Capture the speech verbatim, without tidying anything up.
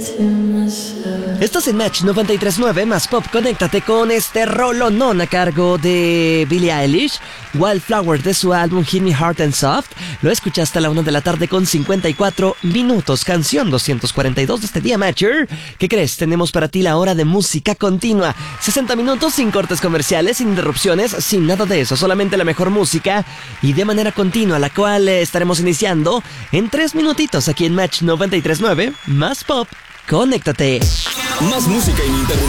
Estás en Match noventa y tres punto nueve más Pop. Conéctate con este rolonón a cargo de Billie Eilish, Wildflower, de su álbum Hit Me Hard and Soft. Lo escuchaste a la una de la tarde con cincuenta y cuatro minutos. Canción doscientos cuarenta y dos de este día, Matcher. ¿Qué crees? Tenemos para ti la hora de música continua. sesenta minutos sin cortes comerciales, sin interrupciones, sin nada de eso. Solamente la mejor música y de manera continua, la cual eh, estaremos iniciando en tres minutitos aquí en Match noventa y tres punto nueve más Pop. Conéctate. Más música ininterrumpida.